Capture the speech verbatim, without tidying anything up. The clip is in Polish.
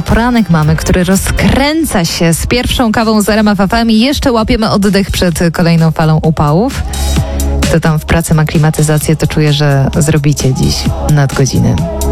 poranek mamy, który rozkręca się z pierwszą kawą z R M F F M i jeszcze łapiemy oddech przed kolejną falą upałów. Kto tam w pracy ma klimatyzację, to czuję, że zrobicie dziś nadgodziny.